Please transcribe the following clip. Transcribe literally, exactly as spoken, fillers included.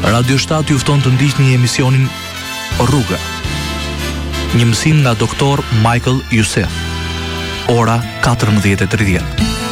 Radio shtat ju fton të ndiqni emisionin Rruga. Një mësim nga doktor Michael Youssef. Ora katërmbëdhjetë e tridhjetë.